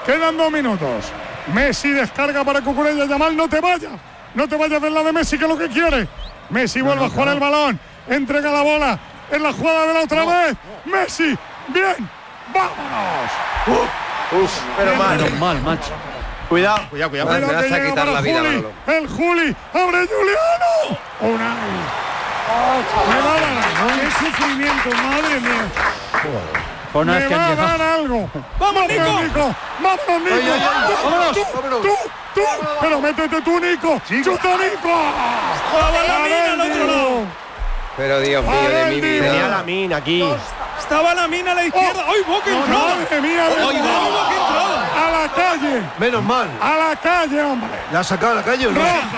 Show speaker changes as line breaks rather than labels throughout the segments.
Quedan 2 minutos. Messi descarga para Cucurella. Yamal, no te vayas. No te vayas del lado de Messi, que es lo que quiere. Messi vuelve a jugar el balón. Entrega la bola. En la jugada de la otra vez. Messi. Bien. ¡Vámonos!
Pero
Menos mal, macho.
Cuidado.
Me vas a quitar la vida, Manolo.
El Juli. ¡Abre Juliano! Unai. Me va a dar algo. ¡Qué sufrimiento! ¡Madre mía! Me va a dar algo. ¡Vamos, Nico! ¡Vámonos, Nico! ¡Tú! ¡Pero métete tú, Nico! ¡Chuta, Nico!
Al otro lado.
Pero Dios mío de mi vida.
Tenía la mina aquí.
Estaba la mina a la izquierda. ¡Ay, qué entrada!
¡Madre mía!
¡Qué entrada!
¡A la calle!
Menos mal.
¡A la calle, hombre!
¿La ha sacado a la calle o no?
Roja.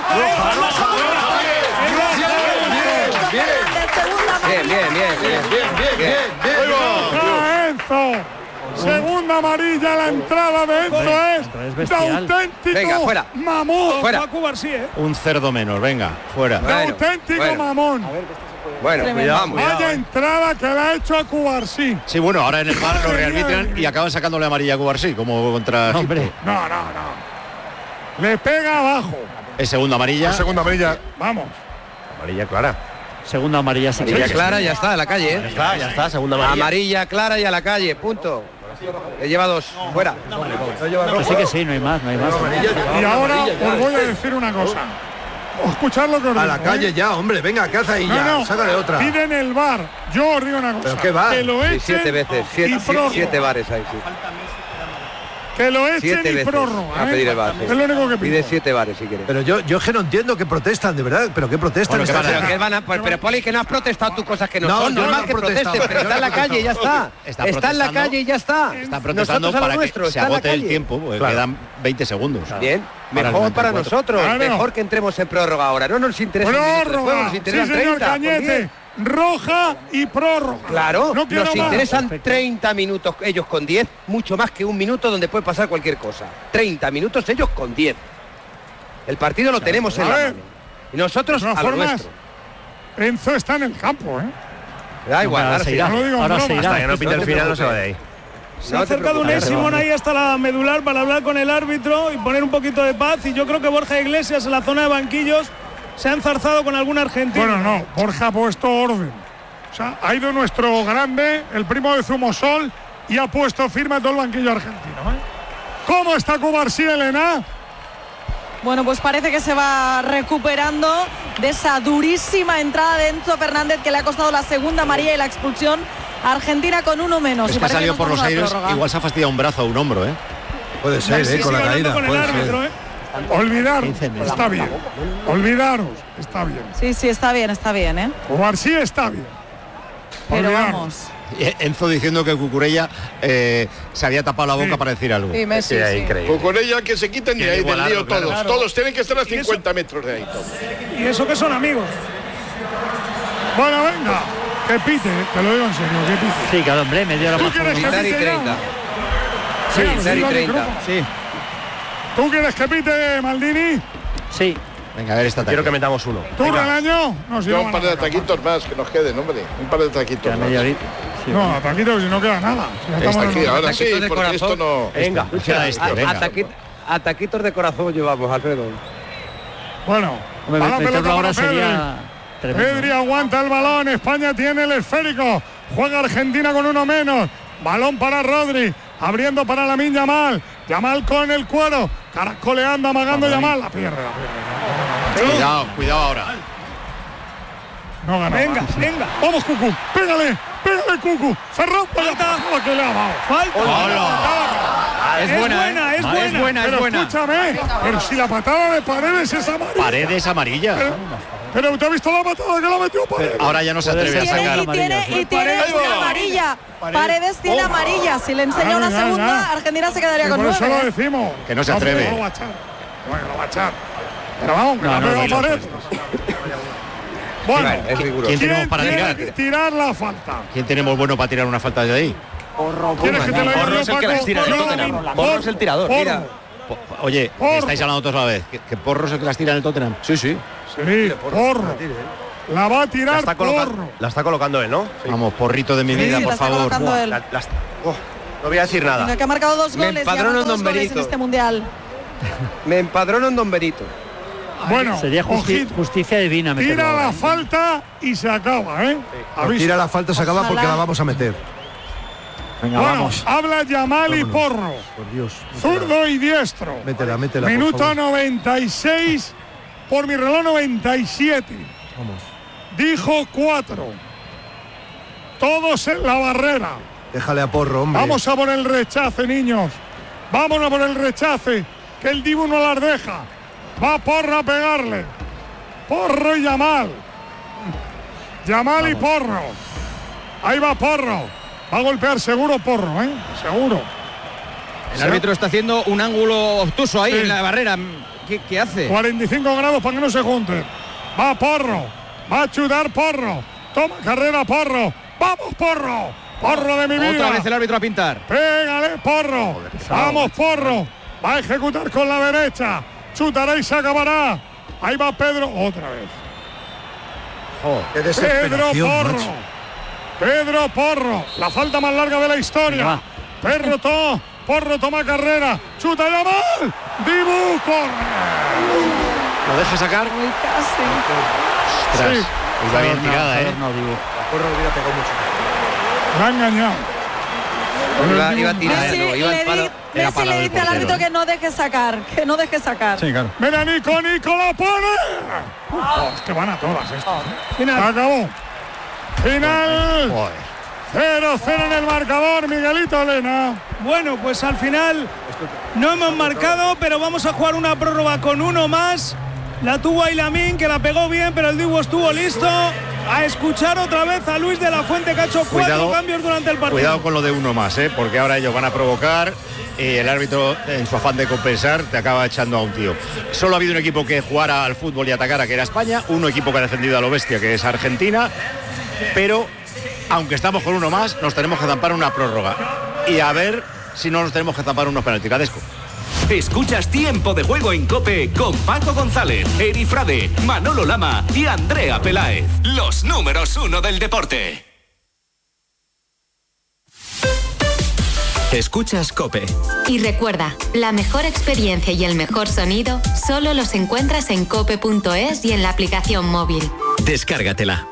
Bien.
¡Roja, Enzo! Segunda amarilla, la entrada de Enzo es de auténtico.
Venga, fuera.
Mamón.
Fuera.
Paco García, ¿eh?
Un cerdo menos, venga, fuera.
De auténtico mamón.
Bueno, cuidado, vamos.
Vaya entrada que le ha hecho a Cubarsí.
Sí, bueno, ahora en el VAR lo rearbitran y acaban sacándole amarilla a Cubarsí, como contra...
Hombre.
No. Le pega abajo.
Es segunda amarilla.
Segunda amarilla.
Vamos.
Amarilla clara.
Segunda amarilla.
Amarilla clara, ya está, a la calle, ¿eh?
Ya está, segunda amarilla.
Amarilla clara y a la calle, punto. Le lleva 2, fuera.
Así que sí, no hay más.
Y ahora os voy a decir una cosa. Escuchad lo que os digo.
A la calle ya, hombre, venga, ¿qué hace ahí ya?
No,
Sácale otra.
piden el VAR. Yo os digo una cosa.
¿Pero qué VAR?
Que lo
Sí,
echen
7 veces,
y prórroga.
7 bares ahí, sí.
Que lo echen
7
y
veces
prórroga.
a pedir el VAR.
Es lo único que
Pide
pide.
7 bares si quieres.
Pero yo es que no entiendo que protestan, de verdad. ¿Pero qué protestan?
Bueno,
esta
Pero,
gente?
pero Poli, que no has protestado tus cosas que no,
No,
son.
yo
Normal
no he
que
protestado.
protesten, pero
Yo
está en
no
la
he
calle y ya está.
Está
Está en la
protestando.
calle y ya está.
Están protestando
Nosotros a lo
para que
nuestro,
se
está en la
agote el
calle.
tiempo, porque
Claro.
quedan 20 segundos.
Bien,
Para el
mejor para
94.
nosotros,
Claro.
mejor que entremos en prórroga ahora. No nos interesa un minuto después,
Prórroga.
nos
Sí,
interesan
señor
30. ¿por qué?
Cañete. Roja y prórroga.
Claro,
No quiero
nos
más.
interesan 30 minutos ellos con 10, mucho más que un minuto donde puede pasar cualquier cosa. 30 minutos ellos con 10. El partido lo tenemos en
A
la
ver.
mano. Y nosotros
De todas
a lo
formas,
nuestro.
Enzo está en el campo, ¿eh?
Da igual, ahora se irá.
No lo digo en
Ahora
broma.
se irá.
Hasta que no pite el final no se va de ahí.
Se ha acercado un Simón ahí hasta la medular para hablar con el árbitro y poner un poquito de paz. Y yo creo que Borja Iglesias en la zona de banquillos se ha enzarzado con algún argentino.
Bueno, no, Borja ha puesto orden. O sea, ha ido nuestro grande, el primo de Zumosol, y ha puesto firme todo el banquillo argentino, ¿eh? ¿Cómo está Cubarsí, Elena?
Bueno, pues parece que se va recuperando de esa durísima entrada de Enzo Fernández que le ha costado la segunda amarilla y la expulsión a Argentina con uno menos.
Es
Y
que ha
parece
salido
nos
por los
vamos a
aires,
prórroga.
igual se ha fastidiado un brazo o un hombro, ¿eh?
Puede ser,
Sí,
con la
sigue hablando
caída.
con el
Puede
árbitro,
ser.
¿eh?
Olvidaros, está bien. Olvidaros, está bien.
Sí, está bien, ¿eh?
Cubarsí está bien.
Pero
Olvidaros.
vamos.
Enzo diciendo que Cucurella se había tapado la boca para decir algo.
Sí, Messi, sí.
Pues con ella que se quiten de
Quiere
ahí del
igualarlo,
lío
claro.
todos. Todos tienen que estar a 50 metros de ahí. Todos.
Y eso que son amigos.
Bueno, venga, que pite, te lo digo en serio, que pite.
Sí, cada hombre, media hora
¿Tú
más.
quieres que
Quitar y
pite ya?
30.
Sí,
quitar y
al
30.
micrófono.
Sí,
¿Tú quieres que pite, Maldini?
sí.
Venga, a ver esta
Quiero que
tarde.
metamos uno.
¿Tú, Relaño? No, si
Yo
no
un par de
van a sacar.
ataquitos más que nos queden, hombre. Un par de ataquitos
Queda
más.
media horita. Sí,
No, ataquito, si no queda nada. Si ya
Está
estamos
aquí,
en
ahora sí,
Ataquitos de
porque esto
corazón.
no...
Venga.
Queda este, venga.
Ataquitos de corazón llevamos, Alfredo.
Bueno,
Hombre,
va la
meterlo
pelota
ahora
para Pedri.
sería tremendo.
Pedri aguanta el balón, España tiene el esférico, juega Argentina con uno menos, balón para Rodri, abriendo para Lamine Yamal, Yamal con el cuero, caracoleando, amagando Yamal, la pierde.
Cuidado ahora.
No gana.
Venga,
más.
venga.
Vamos, Cucu, pégale, Cucu, Ferran, falta, que le ha dado.
Falta. Es buena, es buena.
Pero escúchame, pero si la patada de Paredes es amarilla.
Paredes amarilla.
Pero te has visto la patada que la metió Paredes.
Ahora ya no se atreve a
ser.
sacar.
Y tiene amarilla. Paredes tiene amarilla. Si le enseña una segunda, Argentina se quedaría con
Por eso
9.
lo decimos.
Que no se atreve.
No lo va a echar. Bueno, lo va a echar. Pero vamos, que
No,
la
no,
pegado
no,
Paredes. Bueno,
Es riguroso.
¿Quién tenemos para
tiene
tirar?
que tirar la falta?
¿Quién tenemos bueno para tirar una falta de ahí?
¿Quieres que te lo diga
Porro
yo,
es el que
Paco?
las tira del
No,
Tottenham.
Porro,
Porro es el tirador.
Porro.
Mira.
Oye,
Porro.
estáis hablando todos a la vez. ¿Que Porro es el que las tira en el Tottenham? Sí, sí.
Sí, Porro. La va a tirar
La
Porro.
está colocando él, ¿no?
Vamos, porrito de mi vida,
Sí,
por
la está
favor.
colocando él.
No No voy a decir nada.
Venga, que ha marcado 2
Me
goles.
empadrono en Don
en
Benito.
este mundial.
Me empadrono en Don Benito.
Bueno,
sería justicia divina.
Tira la falta y se acaba, ¿eh?
No, tira la falta, se acaba
Ojalá.
porque la vamos a meter.
Venga,
Bueno,
vamos.
habla Yamal y Porro.
Por Dios.
Zurdo y diestro.
Métela, por
Minuto
favor.
96, por mi reloj 97.
Vamos.
Dijo 4. Todos en la barrera.
Déjale a Porro, hombre.
Vamos a por el rechace, niños. Vámonos a por el rechace, que el Dibu no las deja. Va Porro a pegarle. Porro y Yamal. Yamal y Porro. Ahí va Porro. Va a golpear seguro Porro, ¿eh? Seguro.
El árbitro está haciendo un ángulo obtuso ahí en la barrera. ¿Qué hace?
45 grados para que no se junten. Va Porro. Va a chutar Porro. Toma carrera Porro. ¡Vamos, Porro! ¡Porro de mi vida!
Otra vez el árbitro a pintar.
¡Pégale, Porro! ¡Vamos, Porro! Va a ejecutar con la derecha. Chutará y se acabará. Ahí va Pedro. Otra vez.
Qué
Pedro
desesperación,
Porro.
macho.
Pedro Porro. La falta más larga de la historia. Porro toma carrera. Chuta Yamal. Dibu corre.
¿Lo deja sacar?
Muy casi.
Ostras,
Sí.
iba bien tirada, ¿eh?
Porro hubiera pegado mucho.
Me ha engañado.
Iba a tirar,
Messi
no, iba al palo.
Messi
palo
le
del
dice al
portero,
árbitro que no deje sacar. Que no deje sacar.
Sí, claro.
Mira, Nico la pone. Es que van a todas estas.
Final.
Acabó. Final. 0-0 en el marcador, Miguelito Elena.
Bueno, pues al final no hemos marcado, pero vamos a jugar una prórroga con uno más. La tuvo Aylamin, que la pegó bien, pero el Dibu estuvo listo. A escuchar otra vez a Luis de la Fuente, que ha hecho 4 cambios durante el partido.
Cuidado con lo de uno más, porque ahora ellos van a provocar y el árbitro, en su afán de compensar, te acaba echando a un tío. Solo ha habido un equipo que jugara al fútbol y atacara, que era España, un equipo que ha defendido a lo bestia, que es Argentina, pero aunque estamos con uno más, nos tenemos que zampar una prórroga y a ver si no nos tenemos que zampar unos penaltis. Cadesco.
Escuchas Tiempo de Juego en COPE con Paco González, Eri Frade, Manolo Lama y Andrea Peláez. Los números 1 del deporte. Escuchas COPE.
Y recuerda, la mejor experiencia y el mejor sonido solo los encuentras en cope.es y en la aplicación móvil.
Descárgatela.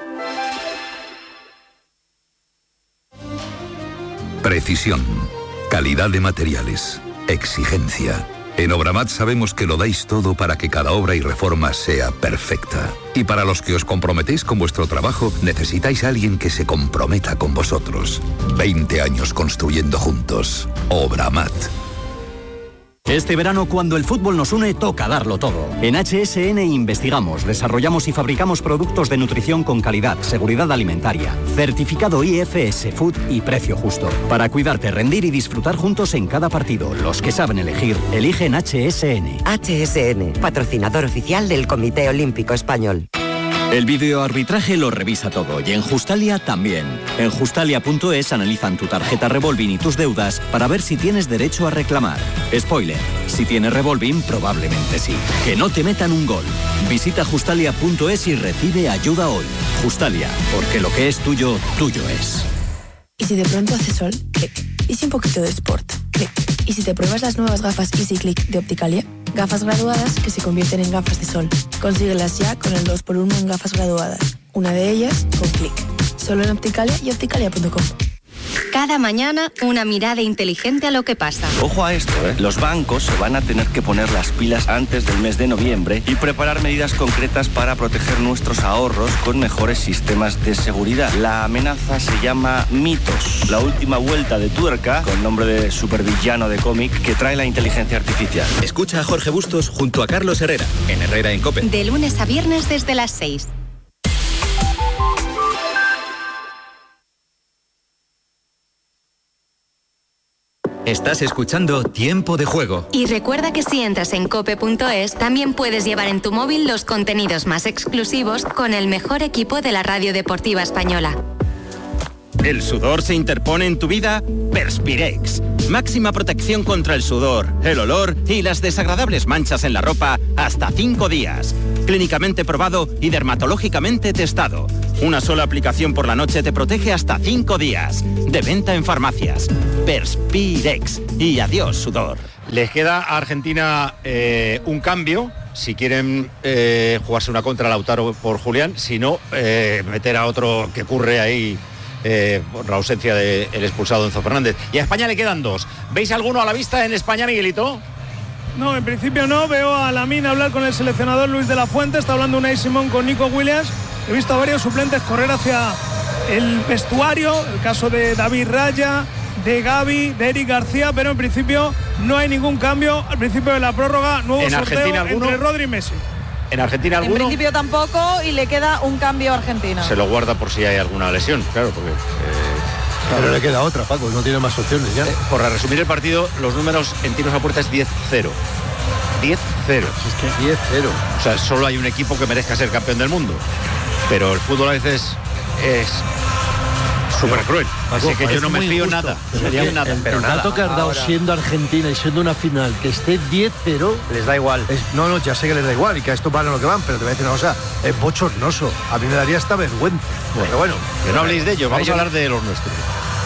Precisión, calidad de materiales, exigencia. En Obramat sabemos que lo dais todo para que cada obra y reforma sea perfecta. Y para los que os comprometéis con vuestro trabajo, necesitáis a alguien que se comprometa con vosotros. 20 años construyendo juntos. Obramat.
Este verano, cuando el fútbol nos une, toca darlo todo. En HSN investigamos, desarrollamos y fabricamos productos de nutrición con calidad, seguridad alimentaria, certificado IFS Food y precio justo. Para cuidarte, rendir y disfrutar juntos en cada partido. Los que saben elegir, eligen HSN.
HSN, patrocinador oficial del Comité Olímpico Español.
El videoarbitraje lo revisa todo y en Justalia también. En Justalia.es analizan tu tarjeta Revolving y tus deudas para ver si tienes derecho a reclamar. Spoiler, si tienes Revolving, probablemente sí. Que no te metan un gol. Visita Justalia.es y recibe ayuda hoy. Justalia, porque lo que es tuyo, tuyo es.
¿Y si de pronto hace sol? Clic. ¿Y si un poquito de sport? Clic. ¿Y si te pruebas las nuevas gafas Easy Click de Opticalia? Gafas graduadas que se convierten en gafas de sol. Consíguelas ya con el 2x1 en gafas graduadas. Una de ellas con Click. Solo en Opticalia y opticalia.com.
Cada mañana, una mirada inteligente a lo que pasa.
Ojo a esto, los bancos se van a tener que poner las pilas antes del mes de noviembre y preparar medidas concretas para proteger nuestros ahorros con mejores sistemas de seguridad. La amenaza se llama Mitos, la última vuelta de tuerca, con nombre de supervillano de cómic, que trae la inteligencia artificial.
Escucha a Jorge Bustos junto a Carlos Herrera, en Herrera en COPE.
De lunes a viernes desde las 6.
Estás escuchando Tiempo de Juego.
Y recuerda que si entras en cope.es, también puedes llevar en tu móvil los contenidos más exclusivos con el mejor equipo de la radio deportiva española.
¿El sudor se interpone en tu vida? Perspirex.
Máxima protección contra el sudor, el olor y las desagradables manchas en la ropa hasta 5 días. Clínicamente probado y dermatológicamente testado. Una sola aplicación por la noche te protege hasta 5 días. De venta en farmacias. Perspirex. Y adiós, sudor.
Les queda a Argentina un cambio. Si quieren jugarse una contra Lautaro por Julián, si no, meter a otro que ocurre ahí por la ausencia del expulsado Enzo Fernández. Y a España le quedan 2. ¿Veis alguno a la vista en España, Miguelito?
No, en principio no. Veo a Lamine hablar con el seleccionador Luis de la Fuente. Está hablando Unai Simón con Nico Williams. He visto a varios suplentes correr hacia el vestuario. El caso de David Raya, de Gavi, de Eric García, pero en principio no hay ningún cambio al principio de la prórroga. Nuevo sorteo entre Rodri y Messi.
¿En Argentina alguno?
En principio tampoco, y le queda un cambio a Argentina.
Se lo guarda por si hay alguna lesión, claro, porque...
Pero le queda otra, Paco, no tiene más opciones ya.
Por resumir el partido, los números en tiros a puerta es 10-0. 10-0.
Es que 10-0.
O sea, solo hay un equipo que merezca ser campeón del mundo. Pero el fútbol a veces es súper cruel.
Paco,
así que yo no me fío nada.
Sería nada. El dato que has dado siendo Argentina y siendo una final que esté 10-0,
les da igual.
No, ya sé que les da igual y que a esto van a lo que van, pero te voy a decir una cosa, es bochornoso. A mí me daría esta vergüenza. Pero bueno,
que no habléis de ello, vamos a hablar de los nuestros.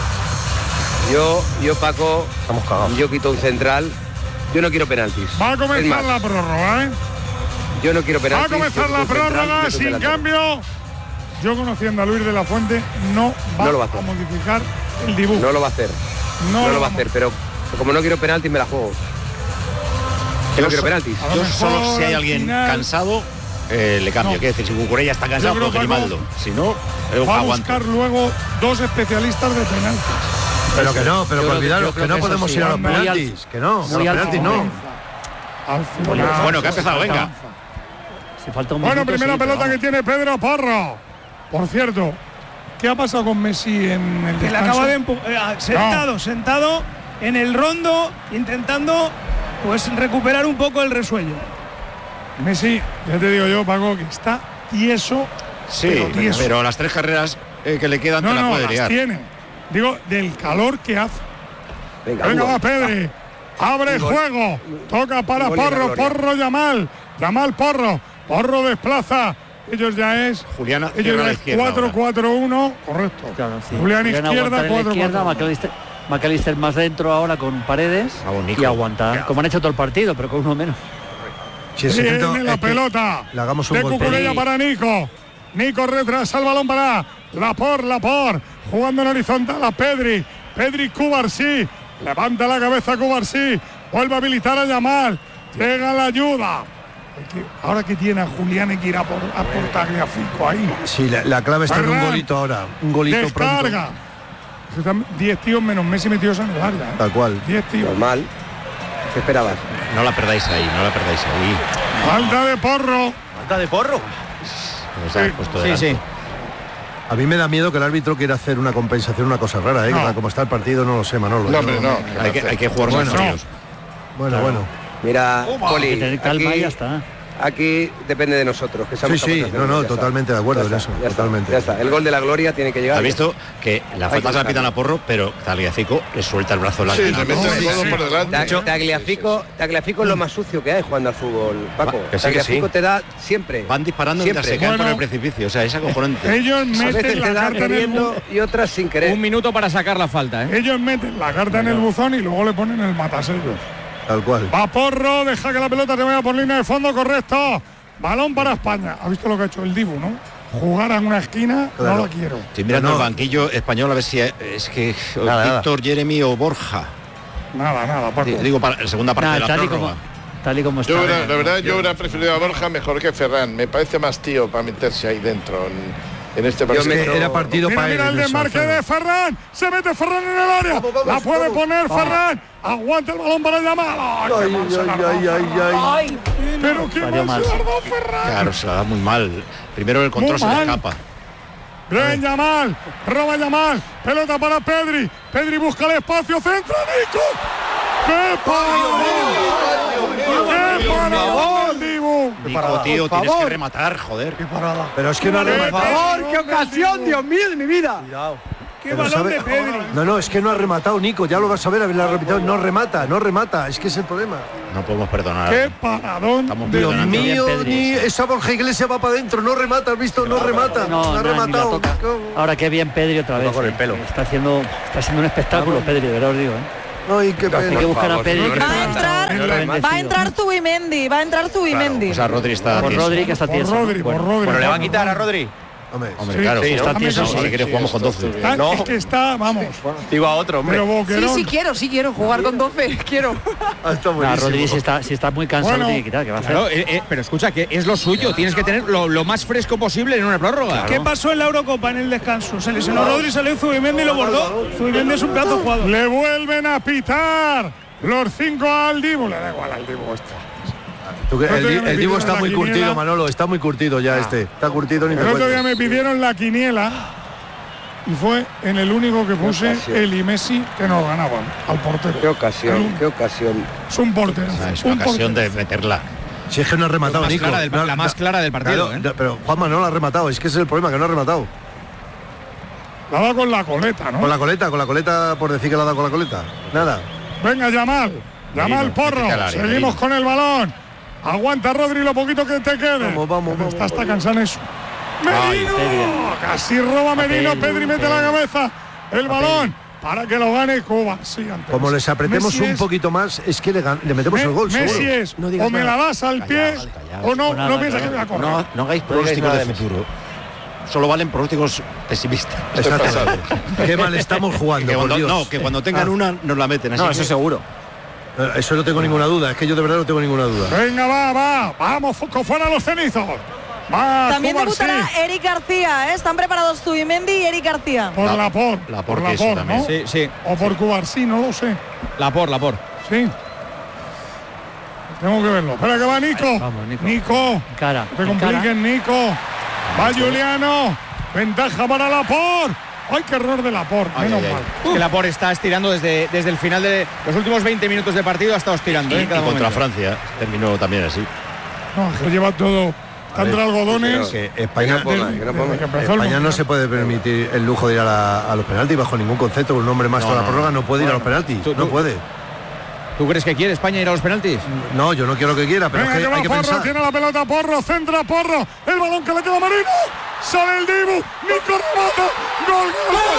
Yo Paco, estamos cagados. Yo quito un central. Yo no quiero penaltis.
Va a comenzar la prórroga, ¿eh?
Yo no quiero penaltis.
Va a comenzar la prórroga sin cambio. Yo, conociendo a Luis de la Fuente, no va a modificar el dibujo.
No lo va a hacer. No lo va a hacer, pero como no quiero penaltis, me la juego. Yo no quiero penaltis.
Yo solo si hay alguien cansado, le cambio.
No.
Quiero decir, si Cucurella está cansado, pero Grimaldo. Si no,
va a buscar luego 2 especialistas de penaltis.
Pero que no, pero olvidaros que no podemos ir a los penaltis. Que no, a los penaltis no.
Bueno, que ha empezado, venga.
Bueno, primera pelota que tiene Pedro Porro. Por cierto, ¿qué ha pasado con Messi en el descanso?
Le acaba de sentado en el rondo, intentando pues recuperar un poco el resuello.
Messi, ya te digo yo, Paco, que está tieso.
Sí, pero las 3 carreras que le quedan te la puede liar.
Tiene. Digo, del calor que hace. Venga, va Pedri. Abre juego. Toca para Porro. Porro Yamal. Yamal Porro. Porro desplaza. Ellos ya es.
Julián
ellos ya es 4-4-1. Correcto.
Claro, sí.
Julián izquierda, 4-4.
McAllister más dentro ahora con Paredes. Y aguantar. Como han hecho todo el partido, pero con uno menos.
Tiene la pelota.
Le hagamos un
de
gol.
Cucurella para Nico. Nico retrasa el balón para Laporte. Jugando en horizontal a Pedri. Pedri Cubarsí. Levanta la cabeza Cubarsí. Vuelve a habilitar a Yamal. Llega la ayuda. Ahora que tiene a Julián hay que ir a por Tagliafico ahí.
Sí, la clave está en un golito ahora. Un golito
descarga. Pronto. 10 tíos menos Messi metidos en el área.
Tal cual.
10 tíos.
Normal. ¿Qué esperabas?
No la perdáis ahí.
Falta de Porro.
Falta de Porro.
Sí.
A mí me da miedo que el árbitro quiera hacer una compensación, una cosa rara, ¿eh?
No.
Como está el partido, no lo sé, Manolo.
No, hombre, no.
Hay que jugar más fríos.
Bueno.
Mira, Poli,
tener calma y ya está.
Aquí depende de nosotros. Que
Sí, totalmente de acuerdo en eso. Totalmente.
Ya está. El gol de la gloria tiene que llegar.
¿Has visto que la falta se la pitan a Porro, pero Tagliafico le suelta el brazo largo?
Sí, le mete el codo por delante.
Tagliafico es lo más sucio que hay jugando al fútbol, Paco. Tagliafico te da siempre.
Van disparando mientras se caen por el precipicio. O sea, es acojonante.
Ellos
A veces
meten
te
la
da
carta en el
queriendo y otras sin querer.
Un minuto para sacar la falta, ¿eh?
Ellos meten la carta en el buzón y luego le ponen el matasellos.
Tal cual.
Va Porro, deja que la pelota te vaya por línea de fondo, correcto. Balón para España. ¿Ha visto lo que ha hecho el Dibu, no? Jugar en una esquina, claro. No lo quiero.
Estoy mirando el banquillo español a ver si es que Víctor, Jeremy o Borja.
Nada, Paco.
Digo, para la segunda parte de la prórroga.
Tal y como está.
La verdad, yo hubiera preferido a Borja mejor que Ferran. Me parece más tío para meterse ahí dentro en este partido.
Era partido para él.
Mira el desmarque de Ferran. Se mete Ferran en el área. La puede poner Ferran. Aguanta el balón para Yamal.
Ay.
Pero qué mal se la da Ferran.
Claro, se la da muy mal. Primero el control se le escapa.
Bien Yamal. Roba Yamal. Pelota para Pedri. Pedri busca el espacio. Centra Nico. ¡Qué parada!
Nico, tío, tienes que rematar, joder.
Qué parada. Pero es que no ha rematado.
¡Qué ocasión, Dios mío, de mi vida!
¡Qué
¡Qué balón de Pedri!
No, es que no ha rematado, Nico, ya lo vas a ver, haberla repetido. No remata, es que es el problema.
No podemos perdonar.
¡Qué paradón!
Dios mío, ni esa Borja Iglesias va para adentro, no remata, ¿has visto? No remata, no ha rematado.
Ahora qué bien Pedri otra vez.
Con el pelo.
Está haciendo un espectáculo, Pedri, de verdad os digo.
Ay, qué pena.
Hay que buscar a Pedri.
Va a entrar Zubimendi.
O sea, Rodri está
por
tieso.
Rodri que está tieso.
Bueno, le va a quitar a Rodri.
Hombre,
Sí,
claro,
sí,
está
¿no?
tieso.
Sí,
Si quieres jugamos con 12.
Es que está, vamos.
Digo a otro, hombre.
Pero Boquerón.
Sí quiero jugar con 12. Quiero.
Rodri si está muy cansado, tiene que quitar. ¿Qué va a hacer?
Claro, pero escucha, que es lo suyo. Tienes que tener lo más fresco posible en una prórroga.
¿Qué pasó en la Eurocopa en el descanso? Se lesionó Rodri, salió Zubimendi y lo bordó. Zubimendi es un pedazo de jugador. Le vuelven a pitar los 5 al Dibu. Le da igual al Dibu esto.
El Dibu está muy curtido, Manolo, está muy curtido ya Está curtido ni te
El otro
cuento.
día me pidieron la quiniela y fue en el único que puse el y Messi que nos ganaban al portero.
Qué ocasión.
Es un portero.
Es una ocasión de meterla.
Si es que no ha rematado, Nico.
La más clara del partido.
Claro, pero Juanma no la ha rematado, es que ese es el problema, que no ha rematado.
La da con la coleta, ¿no?
Con la coleta, por decir que la ha dado con la coleta. Nada.
Venga, Yamal Porro. Seguimos con el balón. Aguanta, Rodri, lo poquito que te quede.
Vamos.
Está hasta cansado eso. ¡Merino! Casi roba Merino. Pedri mete la cabeza. El balón para que lo gane Cuba. Sí, antes.
Como les apretemos
Messi
un poquito más, es que le metemos el gol.
Messi
seguro.
es, o me la das al pie, o no piensas que voy a correr.
No hagáis pronósticos de futuro. Solo valen pronósticos pesimistas.
Exactamente. Qué mal estamos jugando, por Dios.
No, que cuando tengan una nos la meten. Así
Eso seguro.
Eso no tengo ninguna duda, es que yo de verdad no tengo ninguna duda.
Venga, vamos, fuera los cenizos.
También debutará Eric García, Están preparados Zubimendi y Eric García.
Por Laporte, ¿no?
Sí.
O por Cubarsí, no lo sé.
Laporte.
Sí. Tengo que verlo. Espera que va Nico.
Vamos,
Nico.
Cara.
Te compliquen, Nico. Va Juliano. Ventaja para Laporte. ¡Ay, qué error de Laporte! Menos mal.
Es que Laporte está estirando desde el final de los últimos 20 minutos de partido, ha estado estirando.
Y contra Francia terminó también así.
No, que lleva todo tanto algodones.
Que España no se puede permitir el lujo de ir a los penaltis bajo ningún concepto. Un hombre más toda la prórroga no puede ir a los penaltis. No puede.
¿Tú crees que quiere España ir a los penaltis?
No, yo no quiero que quiera, pero
venga,
es que hay que
Porro,
pensar.
Tiene la pelota Porro, centra Porro, el balón que le queda a Merino, sale el Dibu, Nico remata, gol.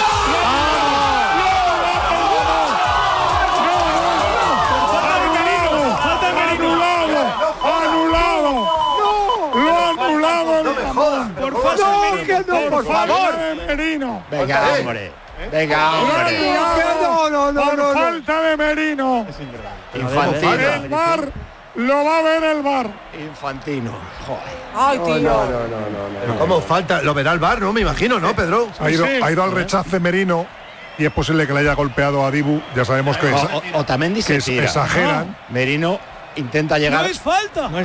Por favor, Merino.
Venga, hombre.
Por falta de Merino.
Infantino.
El VAR lo va a ver el VAR.
Infantino. Joder.
Ay, tío.
Pero ¿cómo falta? Lo verá el VAR, ¿no? Me imagino, ¿no, Pedro?
Ha ido al rechace Merino y es posible que le haya golpeado a Dibu. Ya sabemos que
Otamendi se tira.
Exageran.
Merino intenta llegar.
No es falta.
No hay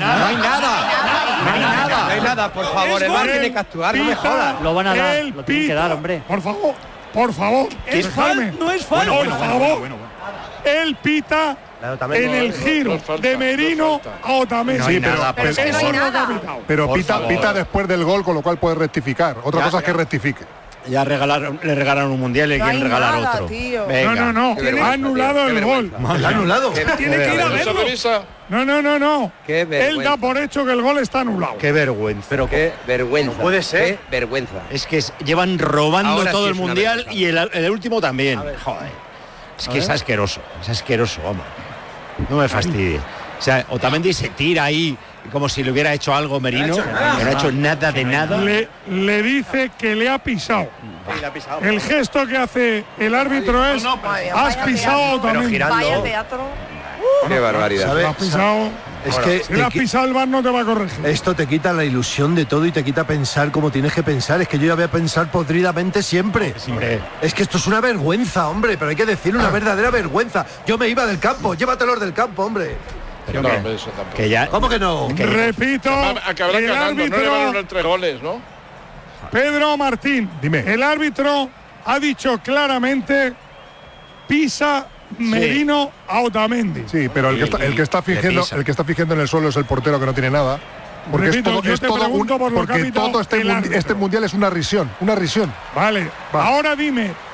nada, por favor. El VAR tiene que actuar, no me jodas.
Lo van a dar, lo tienen que dar, hombre.
Por favor. Es falta, no es falta. Por favor. Él pita en el giro de Merino a Otamendi.
Sí, pero pita después del gol, con lo cual puede rectificar. Otra cosa es que rectifique.
Ya le regalaron un mundial y quieren regalar otro.
Venga. No. Ha anulado el gol.
¿El anulado?
Tiene que ir a verlo. No. Él da por hecho que el gol está anulado.
Qué vergüenza.
Pero qué vergüenza.
No puede ser.
Qué vergüenza.
Es que llevan robando
Ahora
todo
sí
el mundial y el último también. Joder. Es que es asqueroso, vamos. No me fastidie. O sea, Otamendi se tira ahí como si le hubiera hecho algo Merino, que no ha hecho nada de nada.
Le dice que le ha pisado. El gesto que hace el árbitro es: has pisado a Otamendi.
Vaya teatro.
Qué barbaridad.
Si has pisado,
es que
si le has pisado, el VAR no te va a corregir.
Esto te quita la ilusión de todo y te quita pensar como tienes que pensar. Es que yo ya voy a pensar podridamente siempre. Es que esto es una vergüenza, hombre, pero hay que decir una verdadera vergüenza. Yo me iba del campo, llévatelos del campo, hombre.
Pero no, eso tampoco.
Que ya,
¿cómo que no?
Repito,
acabarán
el
ganando,
árbitro,
no llevaron 3 goles, ¿no?
Pedro Martín,
dime.
El árbitro ha dicho claramente: pisa Merino a Otamendi.
Sí, pero el que está fingiendo en el suelo es el portero, que no tiene nada. Porque
Repito, este mundial
este mundial es una risión.
Vale, ahora dime,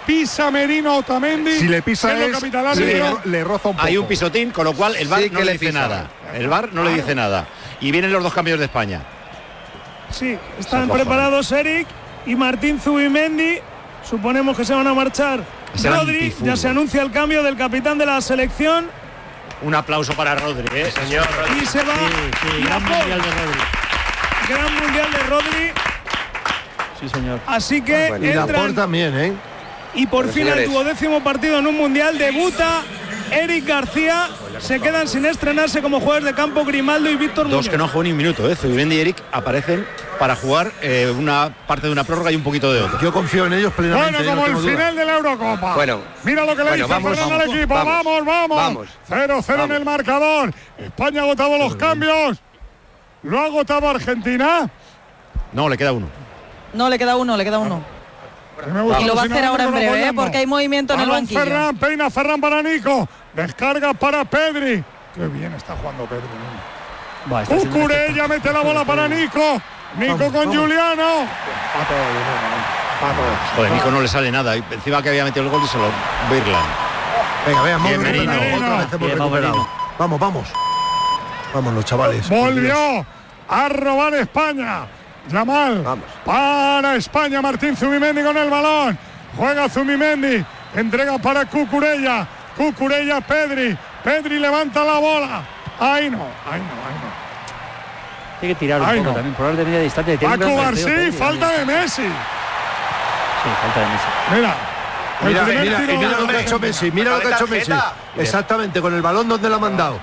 pisa Merino a Otamendi.
Si le pisa le roza un poco.
Hay un pisotín, con lo cual el VAR no le dice nada. El VAR no le dice nada. Y vienen los dos cambios de España.
Sí, están preparados Eric y Martín Zubimendi. Suponemos que se van a marchar. Rodri, ya se anuncia el cambio del capitán de la selección.
Un aplauso para Rodri, señor.
Y se va.
Sí, gran mundial de Rodri.
Gran mundial de Rodri.
Sí, señor.
Así que
y Laporte también, ¿eh?
Y por fin el 12º partido en un mundial debuta Eric García. Se quedan sin estrenarse como jugadores de campo Grimaldo y Víctor Muñoz.
Dos que no juegan ni un minuto, Zubimendi y Eric aparecen para jugar una parte de una prórroga y un poquito de otra.
Yo confío en ellos plenamente.
Bueno, como el final de la Eurocopa.
Bueno,
mira lo que le dice Fernando al equipo. Vamos. 0-0 en el marcador. España ha agotado los cambios. ¿Lo ha agotado Argentina?
No, le queda uno.
No, le queda uno. Y lo va a hacer ahora en breve, porque hay movimiento en el banquillo.
Ferran, peina Ferran para Nico. Descarga para Pedri. Qué bien está jugando Pedri. Cucurella mete la bola para Nico. Nico con Juliano.
Joder, Nico no le sale nada. Y encima que había metido el gol y se lo Birland.
Venga, Merino. Vamos. Vamos los chavales.
Volvió a robar España. Yamal. Para España. Martín Zubimendi con el balón. Juega Zubimendi. Entrega para Cucurella. Pedri levanta la bola. Ahí no.
Tiene que tirar un poco también, por de media distancia.
Va a Cubar, sí, falta de Messi.
Sí, falta de Messi.
Mira lo que ha hecho Messi. Mira lo que ha hecho Messi. Exactamente, con el balón donde lo ha mandado.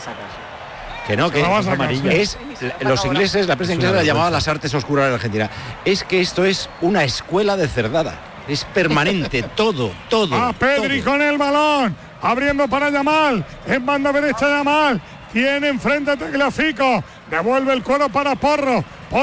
Que no, que es los ingleses, la prensa inglesa la llamaba las artes oscuras de la Argentina. Es que esto es una escuela de cerdada. Es permanente, todo.
A Pedri con el balón, abriendo para Yamal, en banda derecha Yamal, tiene enfrente a Tagliafico, devuelve el cuero para Porro,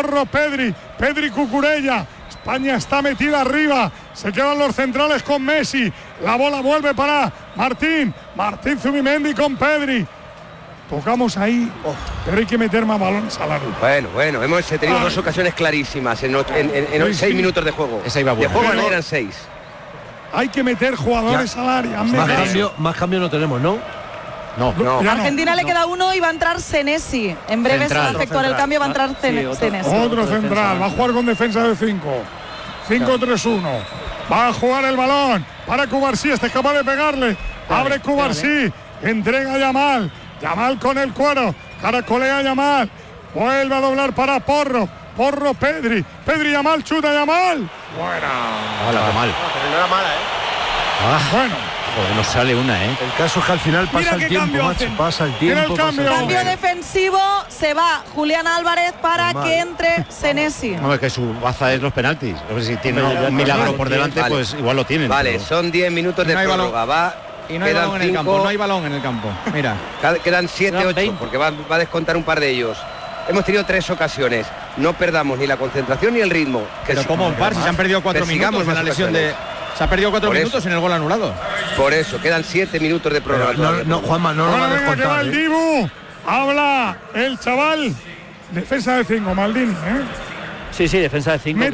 Pedri Cucurella. España está metida arriba, se quedan los centrales con Messi, la bola vuelve para Martín Zubimendi con Pedri. Tocamos ahí, pero hay que meter más balones al área.
Bueno, hemos tenido dos ocasiones clarísimas en 6 minutos de juego.
Esa iba buena.
De juego eran 6.
Hay que meter jugadores al área.
Más cambio no tenemos, ¿no?
No.
A Argentina le queda uno y va a entrar Senesi. En breve se va a efectuar el cambio, va a entrar Senesi.
Otro central, va a jugar con defensa de 5. 5-3-1. Va a jugar el balón para Cubarsí, este es capaz de pegarle. Abre Cubarsí, entrega a Yamal con el cuero, caracolea Yamal, vuelve a doblar para Porro, Pedri Yamal, chuta Yamal. Buena.
Hola, Yamal.
Pero no era mala,
Bueno.
Joder, nos sale una,
El caso es que al final pasa el tiempo, macho. Pasa el tiempo.
Cambio defensivo, se va Julián Álvarez para que entre Senesi.
No, es que su baza es los penaltis. A ver si tiene un milagro por delante, pues igual lo tienen.
Vale, son 10 minutos de prórroga.
Y no hay balón en el campo, no hay balón en el campo. Mira.
Quedan 7, 8, porque va a descontar un par de ellos. Hemos tenido 3 ocasiones. No perdamos ni la concentración ni el ritmo.
Pero como un par, si se han perdido 4 minutos en la lesión de... Se ha perdido 4 minutos en el gol anulado.
Por eso, quedan 7 minutos de prórroga.
Juanma, no lo va a descontar.
El Dibu, habla el chaval. Defensa de 5, Maldini,
Sí, defensa de 5.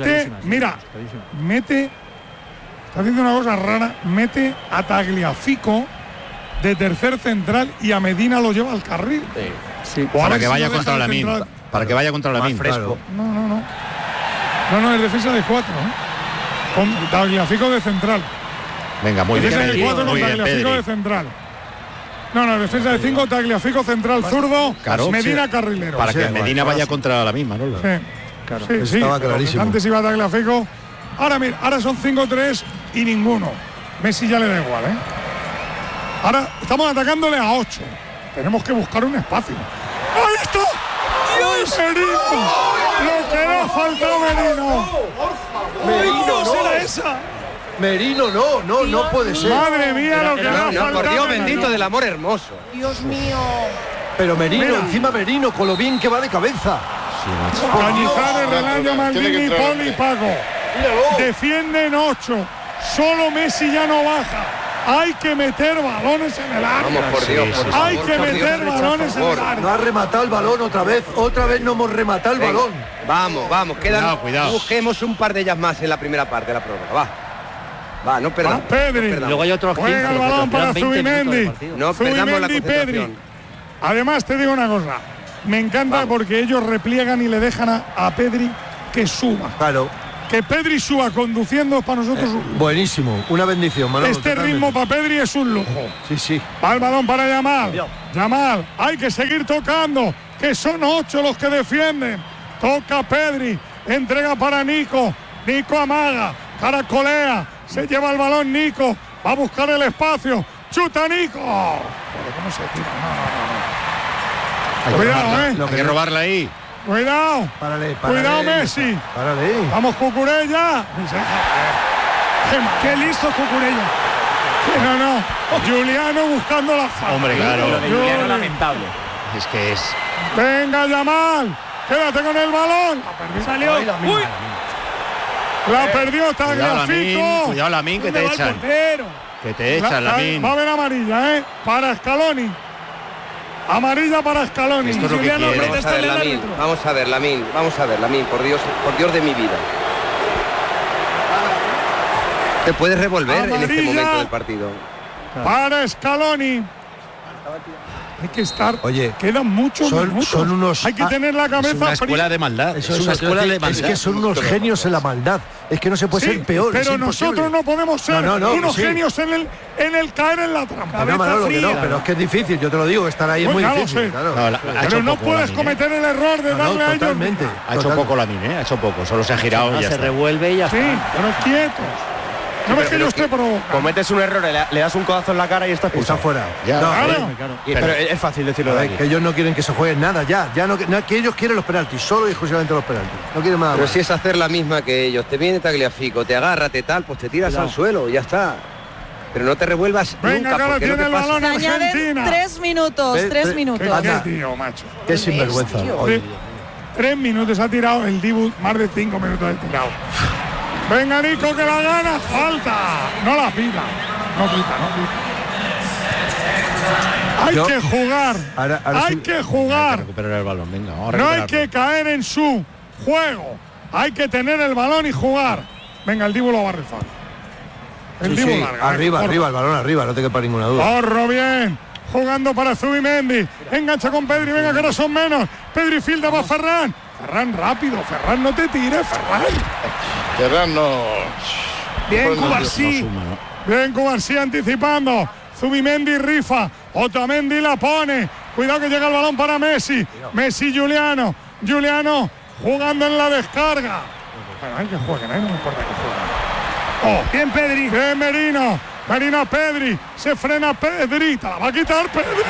Mete... Está haciendo una cosa rara, mete a Tagliafico de tercer central y a Medina lo lleva al carril.
Sí. Para que vaya contra la Min. Para que vaya contra la Min.
Fresco.
No, es defensa de 4. Con Tagliafico de central.
Venga, muy bien.
Defensa de 4 con Tagliafico de central. No, defensa de 5, Tagliafico central zurdo, Medina carrilero.
Para que Medina vaya contra la misma, ¿no?
Sí,
estaba clarísimo.
Antes iba Tagliafico. Ahora son 5-3 y ninguno. Messi ya le da igual, Ahora estamos atacándole a 8. Tenemos que buscar un espacio. ¡Ahí está! ¡Dios! ¡Merino! ¡Lo que le ha faltado Merino!
¡Merino
no! ¿Era esa?
Merino no puede ser.
Madre mía, lo que le ha faltado.
Por Dios bendito del amor hermoso.
Dios mío.
Pero Merino, con lo bien que va de cabeza.
Cañizares, Relaño, Maldini, Poli y Paco. Defienden 8. Solo Messi ya no baja. Hay que meter balones en el área.
Vamos, por Dios.
Hay que meter balones en el área.
No ha rematado el balón otra vez no hemos rematado el balón.
Vamos, quedan.
Cuidado.
Busquemos un par de ellas más en la primera parte de la prórroga. Va. Va, no perdamos.
Pedri.
No
Luego hay otros 15.
Juega el balón para Zubimendi.
No perdamos la
Zubimendi, Pedri.
concentración.
Además te digo una cosa. Me encanta porque ellos repliegan y le dejan a Pedri que suba.
Claro.
Que Pedri suba conduciendo es para nosotros
buenísimo, una bendición, Manolo.
Este totalmente. Ritmo para Pedri es un lujo.
Sí.
Va el balón para Yamal. Yamal, hay que seguir tocando, que son 8 los que defienden. Toca Pedri, entrega para Nico. Nico amaga, caracolea, se lleva el balón Nico, va a buscar el espacio. ¡Chuta Nico! ¿Cómo se tira? No. Cuidado,
Hay que robarla ahí.
Cuidado.
Párale,
Cuidado Messi.
Párale.
Vamos Cucurella. Qué listo Cucurella. No. Juliano buscando la falta.
Hombre, claro.
Juliano lamentable.
Es que es.
Venga Yamal. Quédate con el balón. Salió. Uy. La perdió Tagliafico.
Cuidado Lamine, que te echan. Que te echan, Lamine.
Va a haber amarilla, para Scaloni. Amarilla para Scaloni.
Esto es lo que quiere.
Vamos a ver, Lamine, por Dios de mi vida. Te puedes revolver
amarilla
en este momento del partido.
Para Scaloni. Hay que estar.
Oye,
quedan muchos minutos.
Son unos.
Hay que tener la cabeza.
Es una escuela de maldad.
Es una escuela de maldad. Es que son unos genios en la maldad. Es que no se puede ser peor.
Pero nosotros no podemos ser unos genios en el caer en la trampa.
No, Manolo, que no, pero es que es difícil. Yo te lo digo, estar ahí es muy difícil. Claro.
Pero no puedes cometer el error de darle a ellos.
Totalmente.
Ha hecho poco Lamine, ha hecho poco. Solo se ha girado y ya
se
está.
revuelve y ya está.
Sí, pero quietos. No es que yo esté provocando.
Cometes un error, le das un codazo en la cara y estás
Está fuera.
Claro.
Pero es fácil decirlo de aquí.
Que ellos no quieren que se juegue nada ya no, que ellos quieren los penaltis, solo y exclusivamente los penaltis. No quieren nada
Pero
más.
si es hacer la misma que ellos, te viene Tagliafico, te agarra, te tal, pues te tiras al suelo y ya está. Pero no te revuelvas nunca, porque no te pasa.
Se añaden 3 minutos, 3 minutos.
¿Qué tío, macho?
Qué sinvergüenza.
3 minutos ha tirado el Dibu, más de 5 minutos ha tirado. Venga Nico, que la gana, falta. No la pida. No pita. Hay que jugar. Hay que jugar.
Recuperar el balón, venga.
No hay que caer en su juego. Hay que tener el balón y jugar. Venga, el Dibu lo va a rifar. El Dibu larga.
Arriba, el balón arriba, no te quepa ninguna duda.
Corro bien. Jugando para Zubimendi. Engancha con Pedri, venga que ahora son menos. Pedri filda para Ferran. Ferran rápido, Ferran no te tires,
Ferran no.
Bien Cubarsí. Bien Cubarsí anticipando. Zubimendi rifa. Otamendi la pone. Cuidado que llega el balón para Messi. Messi Juliano. Juliano jugando en la descarga. Bueno, hay que jueguen, no me importa que jueguen. Bien Pedri. Bien Merino. Merino Pedri. Se frena Pedri. La va a quitar Pedri.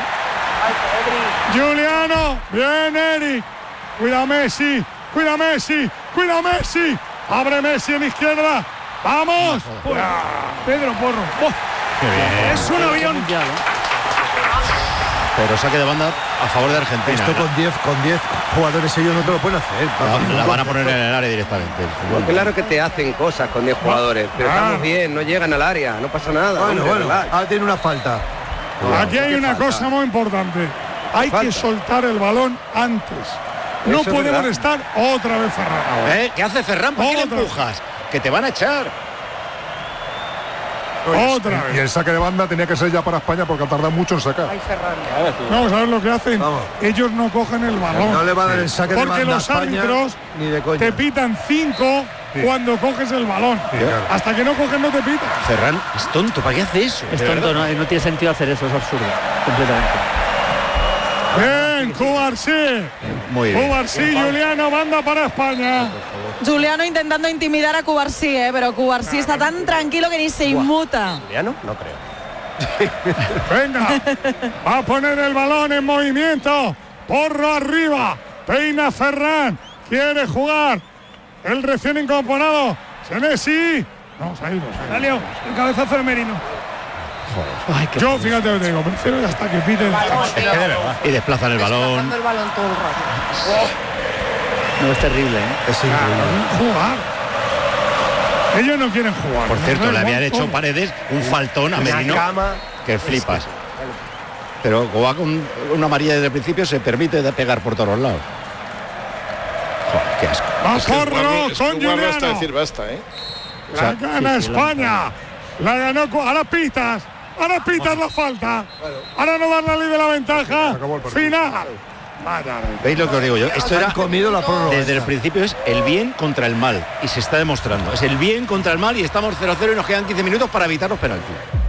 Juliano. Bien Eric. Cuida Messi. Abre Messi en izquierda. ¡Vamos! Pedro Porro. Es un avión.
Pero saque de banda a favor de Argentina.
Esto con 10 jugadores ellos no te lo pueden hacer.
La van a poner en el área directamente.
Claro que te hacen cosas con 10 jugadores, pero estamos bien, no llegan al área, no pasa nada.
Bueno, ahora tiene una falta.
Aquí hay una cosa muy importante. Hay que soltar el balón antes. No podemos estar otra vez Ferran.
¿Qué hace Ferran? ¿Por qué le empujas? Que te van a echar.
Otra vez.
Y el saque de banda tenía que ser ya para España porque ha tardado mucho en sacar.
Vamos a ver lo que hacen. Ellos no cogen el balón.
No le va a dar el saque de banda.
Porque los árbitros te pitan 5 cuando coges el balón. Hasta que no cogen no te pitan.
Ferran es tonto, ¿para qué hace eso?
Es tonto, no tiene sentido hacer eso, es absurdo. Completamente.
Bien, Cubarsí.
Muy bien.
Cubarsí, Juliano, banda para España.
Juliano intentando intimidar a Cubarsí, pero Cubarsí está tan tranquilo que ni se inmuta.
¿Juliano? No creo.
Venga, va a poner el balón en movimiento. Porro arriba. Peina Ferran. Quiere jugar. El recién incorporado. Senesi. Vamos a irnos. Salió el cabezazo de Merino.
Ay,
yo fíjate lo que digo, prefiero ya hasta que piten.
Es que de verdad. Y desplazan el balón.
El balón todo el rato.
No, es terrible,
Es increíble.
Jugar. Ellos no quieren jugar.
Por cierto, le habían hecho Paredes un faltón a Merino que flipas. Pero Goa con una amarilla desde el principio se permite de pegar por todos lados. Joder, qué asco.
Va Porro con Juliano.
Basta decir basta,
La gana España. La ganó. Ahora pitas la falta. Ahora no dar la ley de la ventaja. Final.
¿Veis lo que os digo yo? Esto era
comido la prórroga.
Desde el principio es el bien contra el mal. Y se está demostrando. Es el bien contra el mal y estamos 0-0 y nos quedan 15 minutos para evitar los penaltis.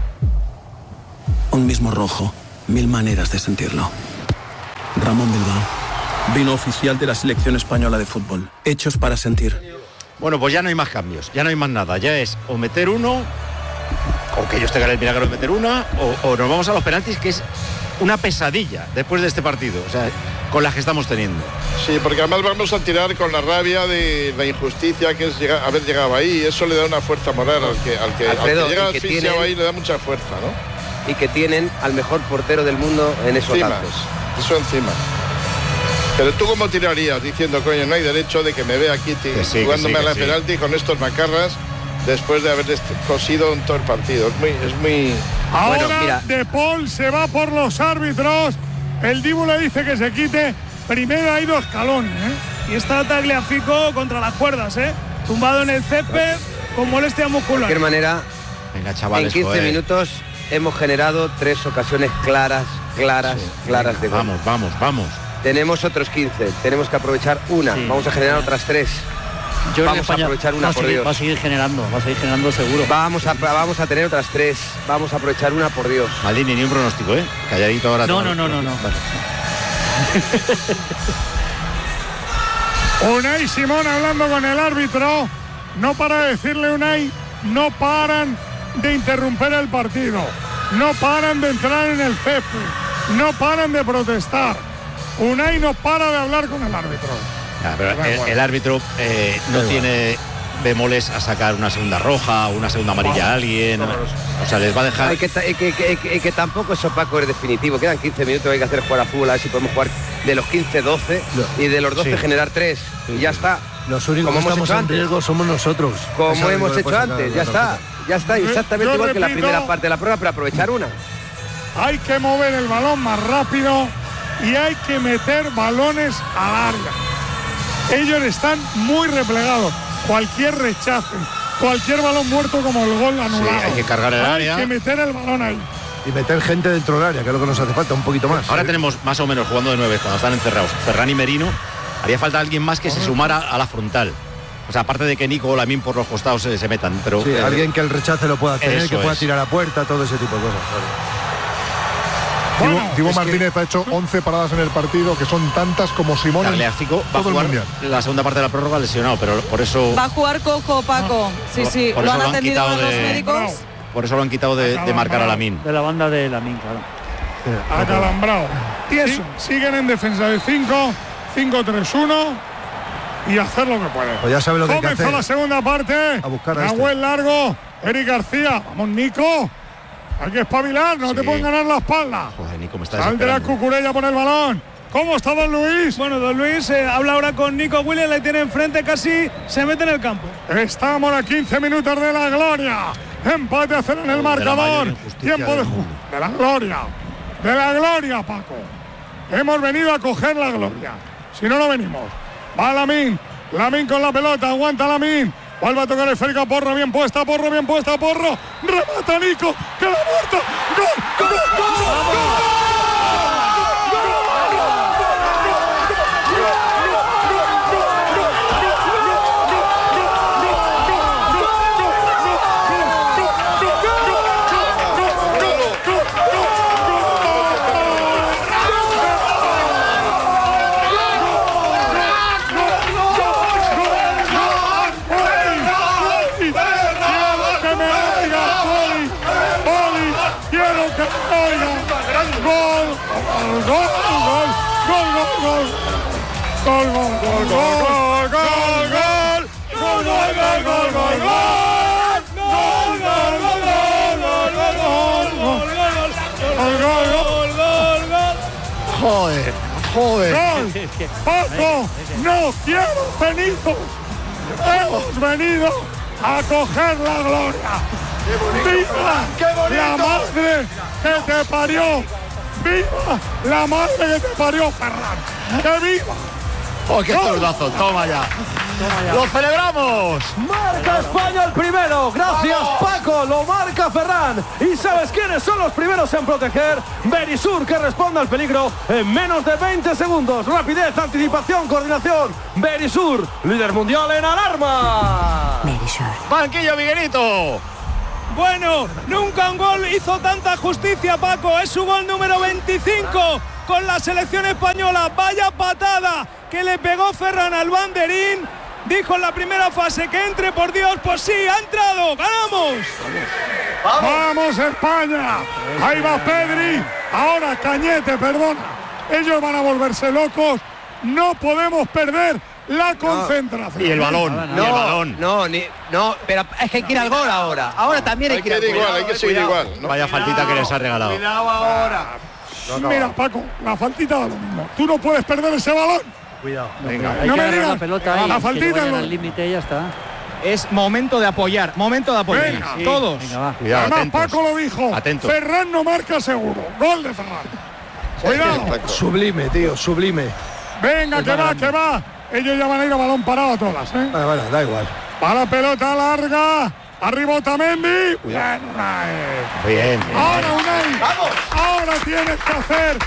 Un mismo rojo. 1000 maneras de sentirlo. Ramón Bilbao. Vino oficial de la selección española de fútbol. Hechos para sentir.
Bueno, pues ya no hay más cambios. Ya no hay más nada. Ya es o meter uno, o que ellos tengan el milagro de meter una, o nos vamos a los penaltis, que es una pesadilla después de este partido. O sea, con las que estamos teniendo.
Sí, porque además vamos a tirar con la rabia de la injusticia que es haber llegado ahí. Eso le da una fuerza moral al que llega asfixiado ahí, le da mucha fuerza, ¿no?
Y que tienen al mejor portero del mundo en esos casos.
Eso encima. Pero tú cómo tirarías diciendo, coño, no hay derecho de que me vea aquí jugándome a la penalti con estos macarras después de haber cosido un todo el partido. Es muy...
Ahora bueno, mira. De Paul se va por los árbitros. El Dibu le dice que se quite. Primero ha ido Escalón,
Y está Tagliafico contra las cuerdas, tumbado en el césped con molestia muscular.
De cualquier manera,
venga, chavales,
en 15 minutos hemos generado 3 ocasiones claras de gol.
Vamos.
Tenemos otros 15, tenemos que aprovechar una, vamos a generar otras 3. Vamos a aprovechar una, por Dios.
Va a seguir generando seguro.
Vamos a tener otras 3, vamos a aprovechar una, por Dios.
Maldini, ni un pronóstico, calladito ahora.
No.
Vale.
Unai Simón hablando con el árbitro. No para de decirle Unai, no paran de interrumpir el partido. No paran de entrar en el césped. No paran de protestar. Unai no para de hablar con el árbitro.
Pero el árbitro no tiene bemoles a sacar una segunda roja o una segunda amarilla a alguien. O sea, les va a dejar...
que tampoco es opaco, es definitivo. Quedan 15 minutos, hay que hacer jugar a fútbol, a ver si podemos jugar de los 15, 12 y de los 12 generar 3. Y ya está.
Los únicos que estamos en riesgo somos nosotros.
Como hemos hecho antes, ya está. Exactamente igual que la primera parte de la prueba, pero aprovechar una.
Hay que mover el balón más rápido y hay que meter balones al área. Ellos están muy replegados. Cualquier rechace, cualquier balón muerto como el gol anulado.
Hay que cargar el área.
Hay que meter el balón ahí.
Y meter gente dentro del área, que es lo que nos hace falta, un poquito más.
Ahora tenemos más o menos jugando de 9 cuando están encerrados Ferran y Merino. Haría falta alguien más que se sumara a la frontal. O sea, aparte de que Nico o Lamine por los costados se metan. Pero
alguien que el rechace lo pueda tener, que pueda tirar a puerta, todo ese tipo de cosas.
Bueno, Dibu Martínez ha hecho 11 paradas en el partido, que son tantas como Simón.
Tagliafico va a jugar la segunda parte de la prórroga lesionado, pero por eso...
Va a jugar Coco, Paco. Sí, lo han atendido los médicos.
Por eso lo han quitado de marcar a Lamine.
De la banda de Lamine, claro.
Acalambrado. Siguen en defensa de 5, 5-3-1 y hacer lo que pueden.
Pues ya sabe lo que hay que hacer.
Comenzó la segunda parte.
A buscar a
Nahuel largo. Eric García. Vamos, Nico. Hay que espabilar, no te pueden ganar la espalda.
Joder, Nico, me está
Sal de la Cucurella por el balón. ¿Cómo está Don Luis?
Bueno, Don Luis habla ahora con Nico Williams, le tiene enfrente, casi se mete en el campo.
Estamos a 15 minutos de la gloria. Empate a 0 en el marcador. Tiempo de la gloria. De la gloria, Paco. Hemos venido a coger la gloria. Si no, no venimos. Va Lamine. Lamine con la pelota. Aguanta Lamine. Vuelve a tocar el esférico a Porro, bien puesta, Porro. Remata Nico, que la muerto. ¡Gol! Joder. Paco, no quiero venido. Hemos venido a coger la gloria. ¡Viva la madre que te parió! ¡Viva la madre que te parió, Ferran! ¡Que viva!
¡Oh, qué tordazo! Toma ya. ¡Lo celebramos!
Marca España el primero. Gracias, Paco. Lo marca Ferran. ¿Y sabes quiénes son los primeros en proteger? Verisur, que responde al peligro en menos de 20 segundos. Rapidez, anticipación, coordinación. Verisur, líder mundial en alarma.
Verisur.
Banquillo, Miguelito.
Bueno, nunca un gol hizo tanta justicia, Paco. Es su gol número 25 con la selección española. Vaya patada que le pegó Ferran al banderín. Dijo en la primera fase que entre, por Dios. Pues sí, ha entrado. ¡Ganamos!
¡Vamos, España! Ahí va Pedri. Ahora Cañete, perdona. Ellos van a volverse locos. No podemos perder la concentración.
Y el balón,
no,
y el balón.
No, pero es que hay que ir al gol ahora. Ahora también hay que ir al gol.
Igual, hay que seguir igual.
¿No? Vaya faltita que les ha regalado.
Cuidado ahora.
Mira, Paco, la faltita da lo mismo. Tú no puedes perder ese balón.
Cuidado.
Venga.
Hay
No
que
me
agarrar
digas.
la pelota ahí,
La faltita
que
no.
al límite y ya está.
Es momento de apoyar,
Venga.
Sí. Todos.
Venga, va.
Cuidado,
Además,
atentos.
Paco lo dijo.
Atentos.
Ferran no marca seguro. Gol de Ferran. Cuidado.
Sublime, tío, sublime.
Venga, que va. Ellos ya van a ir a balón parado a todas, ¿eh?
Vale, da igual.
Para la pelota larga. Arriba Otamendi. Bien, Unai.
Bien.
Ahora Unai. Ahora tienes que hacer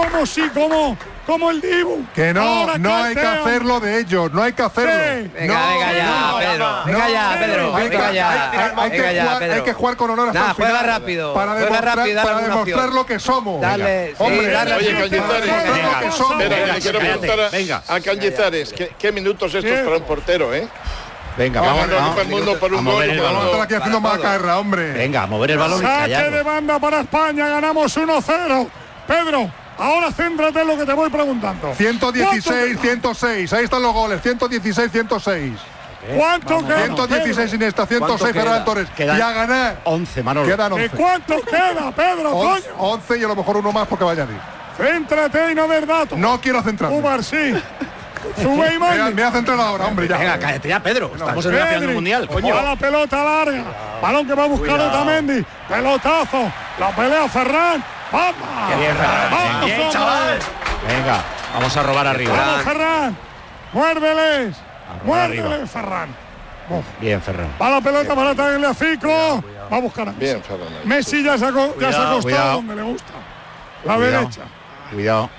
como el Dibu.
Que no,
Ahora
no hay que
caltea.
hacerlo de ellos, no hay que hacerlo.
Sí.
Venga ya, Pedro. Venga ya, Pedro. Venga ya. Venga ya, Pedro.
Hay que jugar con honor hasta
Nada,
el final.
juega rápido.
Para
Juega
demostrar,
rápido, dale
para
alguna
demostrar
opción.
lo que somos.
Dale, sí,
Hombre,
dale.
Oye, Cañizares,
lo que somos.
espera, le quiero preguntar
venga.
a Cañizares, ¿qué minutos estos para un portero, eh?
Venga,
Vamos,
vamos,
todo el mundo por
a
un
mover
gol.
el
Vamos a
balón.
estar aquí haciendo macarra, hombre.
Venga, a mover el balón y
Saque de
callarlo.
banda para España. Ganamos 1-0. Pedro, ahora céntrate en lo que te voy preguntando.
116, 106. Ahí están los goles. 116, 106.
¿Cuánto queda?
116 Iniesta, 106 Ferran Torres. Y
Quedan
a ganar.
11, Manolo.
Quedan
¿De
11.
cuánto queda, Pedro?
11,
Coño.
11 y a lo mejor uno más porque va a añadir.
Céntrate y no des datos.
No quiero centrarme.
Umar, sí. Sube y mande.
Me voy a centrar ahora, hombre. Ya.
Venga, cállate ya, Pedro. Estamos en la final del mundial, coño.
A la pelota larga. Balón que va a buscar Otamendi. Pelotazo. La pelea Ferran. ¡Vamos!
Qué bien, Ferran.
¡Vamos,
Bien,
hombre!
chaval. Venga, vamos a robar arriba.
¡Vamos, Ferran! ¡Muérdeles!
robar arriba.
¡Muérdeles, Ferran!
Bien, Ferran.
Va la pelota para traerle a Fico. Va a buscar a Messi.
Bien, Ferran.
Messi ya se ha acostado
cuidado.
donde le gusta. La
Cuidado.
derecha.
Cuidado.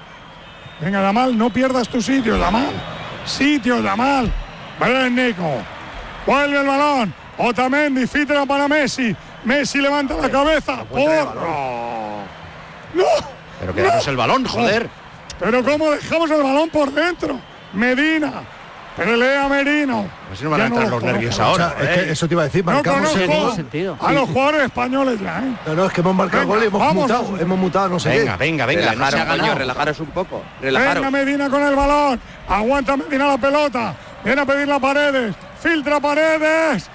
Venga, Yamal, no pierdas tu sitio, Yamal. Sitio, Yamal. Ven, Nico. Vuelve el balón. Otamendi, filtra para Messi. Messi levanta la cabeza. ¡Porro! ¡No!
Pero quedamos el balón, joder.
Pero ¿cómo dejamos el balón por dentro? Medina. Pelea Merino.
A ver si no van a
Ya
entrar
no
los
los
nervios
conozco.
ahora.
O sea, es que eso te iba a decir,
No
marcamos el
conozco
gol.
sentido.
a los jugadores españoles ya, ¿eh?
No, es que hemos marcado el
Venga,
gol y hemos
vamos.
mutado. Hemos mutado, no sé
Venga,
qué.
venga, venga. No se
Relajaros,
ha
coño,
ganado.
relajaros un poco.
Venga
Relajaros.
Medina con el balón. Aguanta Medina la pelota. Viene a pedir la Paredes. Filtra Paredes.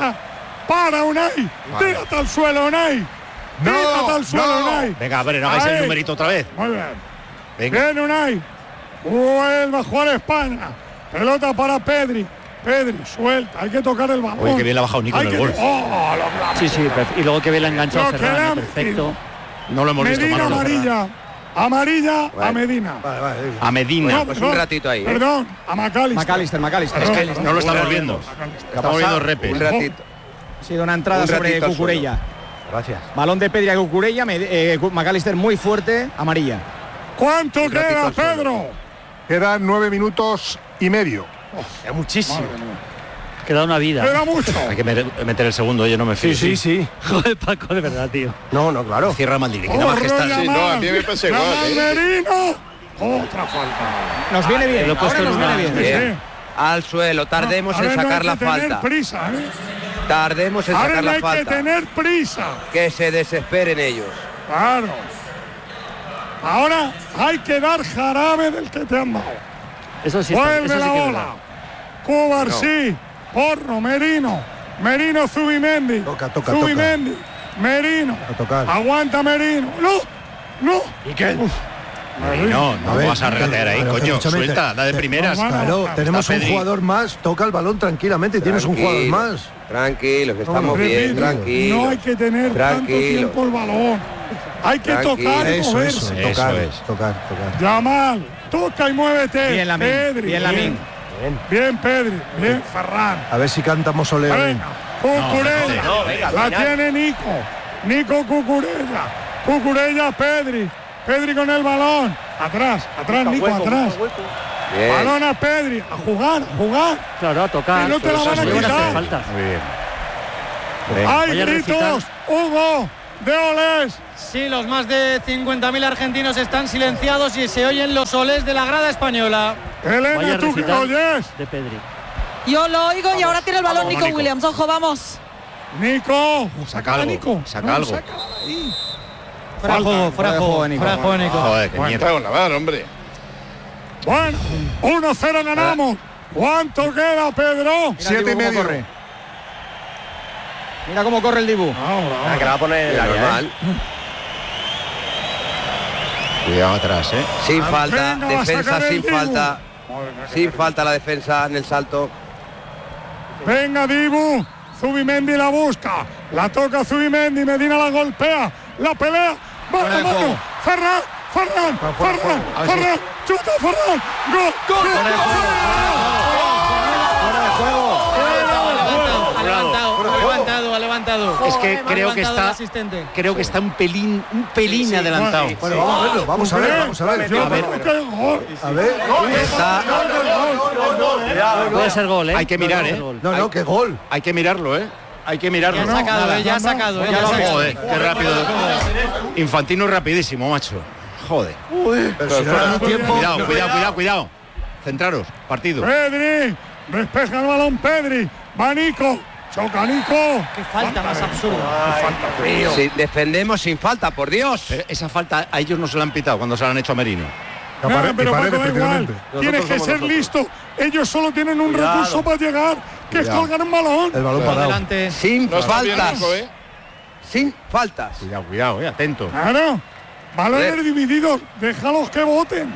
Para Unai. Tírate al suelo, Unai. Tírate al suelo, Unai.
Venga, a ver, no hagáis el
Ahí.
numerito otra vez.
Muy bien.
Venga.
Bien, Unai. Vuelve a jugar España. Pelota para Pedri. Pedri, suelta. Hay que tocar el balón.
Oye, que bien le ha bajado Nico
Hay
en el
que-
gol.
¡Oh, lo clavó!
Sí, y luego que bien la ha enganchado
Lo
Ferran,
queremos.
perfecto.
No lo hemos visto,
Medina
Manolo.
amarilla. Amarilla a Medina.
A Medina.
Pues un ratito ahí.
Perdón, a McAllister.
McAllister.
Es que no lo estamos viendo. Estamos viendo repes.
Un ratito.
Ha sido una entrada
Un
sobre
ratito al
Cucurella.
Gracias.
Balón de Pedri a Cucurella. McAllister muy fuerte. Amarilla.
¿Cuánto
Un ratito
queda,
al suelo.
Pedro?
Quedan 9 minutos y medio.
Es muchísimo.
Queda una vida.
Queda mucho.
Hay que meter el segundo, yo no me fío.
Sí.
Joder, Paco, de verdad, tío.
No, claro.
Cierra Maldini, que nada más que
Corro,
está.
Sí, no, a mí me pasa igual,
Yamal
¿eh?
Merino. Otra falta.
Nos viene bien.
lo he puesto
Ahora
en
nos
una-
viene bien.
Bien. Al suelo. Tardemos
Ahora
en
no
sacar
hay
la
que tener
falta.
prisa, ¿eh?
Tardemos en
Ahora
sacar
no
la
hay que
falta.
tener prisa.
Que se desesperen ellos.
Claro. Ahora hay que dar jarabe del que te han dado.
Eso sí,
Vuelve
eso sí
la
que es
bola.
verdad.
Cubarsí. Porro, Merino. Merino, Zubimendi.
Toca.
Zubimendi. Merino.
A tocar.
Aguanta Merino. No.
¿Y qué? No
A ver,
vas a regatear ahí,
pero
coño.
escúchame,
Suelta, da de primeras.
no,
Claro, tenemos un
Pedri.
jugador más. Toca el balón tranquilamente. Tienes un jugador
Tranquilo.
más.
Tranquilos, que estamos
Repito,
bien, tranquilos.
no hay que tener tanto
Tranquilo.
tiempo el balón. Hay que
Tranquilo.
tocar y
Eso,
moverse.
Eso
tocar,
es.
tocar.
Yamal, toca y muévete.
Bien Lamine.
Pedri,
Bien Lamine.
Bien, Pedri. Bien, Ferran.
A ver si cantamos Ole.
Venga, Cucurella. La tiene Nico. Nico Cucurella. Cucurella, Pedri. Pedri con el balón. Atrás, Nico, atrás.
Bien.
Balón a Pedri. A jugar.
Claro, a tocar.
Que no te la van a quitar.
Faltas.
Muy bien.
¡Hay gritos! ¡Hugo! ¡De olés!
Sí, los más de 50.000 argentinos están silenciados y se oyen los olés de la grada española.
Elena, ¿tú qué oyes?
De Pedri.
Yo lo oigo y ahora tiene el balón Nico Williams. Ojo, vamos.
Nico.
Saca algo.
Nico.
Saca algo.
Fuera de juego, Nico.
Joder, qué mierda.
Hombre.
Bueno, 1-0 ganamos. ¿Cuánto queda, Pedro?
7,5. Mira cómo corre el Dibu.
Que la va a poner en la normal.
Cuidado atrás,
Sin falta,
venga, va a
defensa
sacar el
sin
Dibu.
falta. Sin falta la defensa en el salto.
Venga, Dibu. Zubimendi la busca. La toca Zubimendi. Medina la golpea. La pelea. Vamos. Ferran. Chuta, Ferran. Gol.
Ha levantado.
Es que creo que está un pelín adelantado.
Bueno, vamos a ver. A ver.
Puede ser gol,
Hay que mirar,
No, qué gol.
Hay que mirarlo, Hay que mirarlo.
Ya ha sacado.
Joder, qué rápido. Infantino rapidísimo, macho. Joder.
Pero si no da tiempo.
Cuidado. Centraros, partido.
Pedri. Despeja el balón, Pedri. Va Nico. Choca Nico.
Qué falta más absurda.
Sí, defendemos sin falta, por Dios.
Pero esa falta a ellos no se la han pitado cuando se la han hecho a Merino.
Pero Paco, da igual. Tienes que ser listo. Ellos solo tienen un recurso para llegar, que es colgar un balón.
El balón parado.
Adelante.
Sin faltas. Sin faltas.
Cuidado, atento.
Claro. Balones divididos. Déjalos que voten.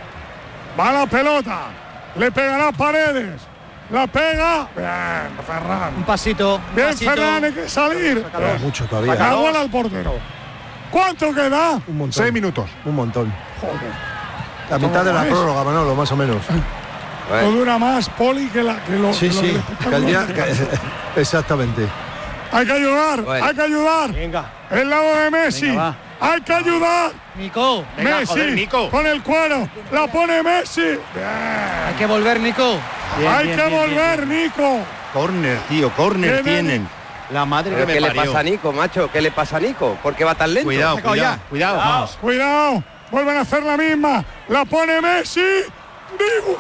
Va la pelota. Le pegará Paredes. La pega. Bien, Ferran.
Un pasito.
Bien, Ferran, hay que salir.
Mucho todavía.
Acabó al portero. ¿Cuánto queda?
Un montón.
6 minutos.
Un montón.
Joder.
La mitad de la prórroga, Manolo, más o menos.
No dura más, Poli, que lo
Sí. Que el día, exactamente.
Hay que ayudar,
Bueno.
hay que ayudar.
Venga.
El lado de Messi.
Venga,
Hay que ayudar.
Nico.
Venga,
Messi
joder, Nico.
con el cuero. La pone Messi. Bien.
Hay que volver, Nico.
Hay que volver, Nico.
Corner, tío, corner
Viene-
tienen. La madre que
¿Pero
me
qué le
parió.
pasa a Nico, macho? ¿Qué le pasa a Nico? ¿Por qué va tan lento?
Cuidado. Vamos.
Cuidado. Vuelven a hacer la misma. La pone Messi. Dibu.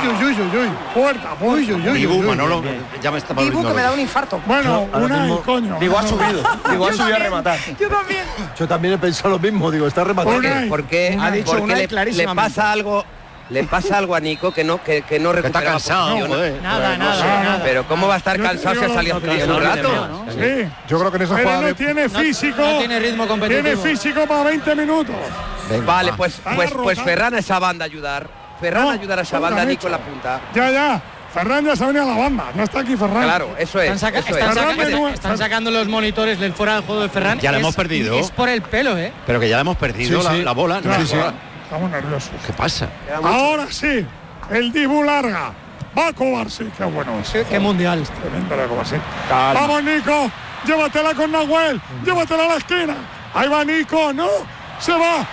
Puerta.
Dibu, Manolo, ya me está
Dibu, que
volviendo
me da
loco.
un infarto.
Bueno,
Ahora
Unai,
mismo-
coño.
Digo, ha subido a rematar.
Yo también.
Yo también he pensado lo mismo, digo, está rematando.
Unai.
Porque
Ha dicho Unai
le
clarísimamente.
pasa algo. Le pasa algo a Nico que no recupera.
Que está cansado,
posición.
joder.
Nada.
Pero ¿cómo va a estar
Yo
cansado si
digo
ha salido
lo
hace un rato?
Sí.
Yo creo que en esa
Pero
jugada
no
de-
tiene físico.
No tiene ritmo competitivo.
Tiene físico para 20 minutos.
Vale, pues
roja.
Ferran a esa banda ayudar. Ferran
No,
ayudar a esa
son
banda,
tan
Nico en la
hechos.
punta.
Ya. Ferran ya se ha venido a la banda. Ya está aquí Ferran.
Claro, eso es.
Están,
eso es.
están sacando los monitores del fuera del juego de Ferran.
Ya la
Es-
hemos perdido.
Es por el pelo,
Pero que ya la hemos perdido,
Sí, sí.
la bola.
Ya,
No,
Estamos nerviosos.
¿Qué pasa?
Ahora sí. El Dibu larga. Va a Kovacic. Qué bueno es.
Qué mundial.
Tremendo la Kovacic. Vamos, Nico. Llévatela con Nahuel. Llévatela a la esquina. Ahí va Nico. No. Se va.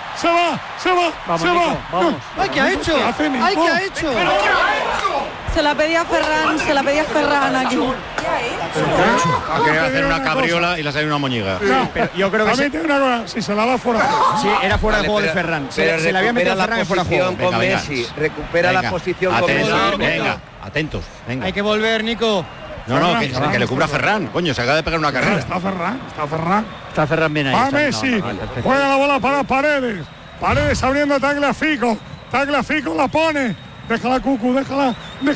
Vamos,
se
Nico,
va.
vamos.
No.
¡Ay, qué ha hecho!
¿Qué hace Nico?
¡Ay, qué ha hecho!
Se la pedía Ferran aquí.
Quería hacer una cabriola y le ha salido una moñiga.
Pero yo creo que
A mí tiene una cosa. Si se la da fuera.
sí, era fuera
Vale,
de juego de
pero-
Ferran.
pero
Se le había metido
recupera
a Ferran
la
en fuera de juego.
posición con
Venga,
Messi. Recupera la posición con
atentos,
Messi.
venga, atentos, venga.
Hay que volver, Nico.
No, que le cubra Ferran, coño, se acaba de pegar una carrera.
Está Ferran.
Está Ferran bien ahí.
Va
está.
Messi.
No, vale, perfecto.
Juega la bola para Paredes. Paredes abriendo Tagliafico. Tagliafico la pone. Déjala, Cucu. Déjala.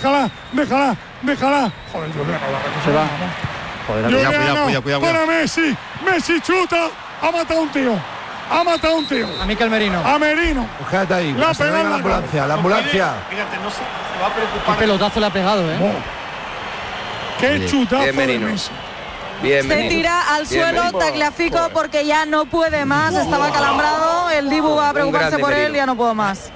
Joder, Juliano la recupera.
Se va. Joder,
Juliano,
cuidado.
para Messi. Messi chuta. Ha matado a un tío.
A Mikel Merino.
A Merino.
Quédate ahí.
La
hasta que
pega
venga
en
la
la
ambulancia. La ambulancia.
Fíjate, no se va a
Qué
preocupar.
pelotazo le ha pegado, ¿eh?
Qué chutazo
Qué
de
Merino.
Messi.
Bien,
se tira al suelo Tagliafico porque ya no puede más, estaba calambrado, el Dibu va a preocuparse por él, ya no puedo más.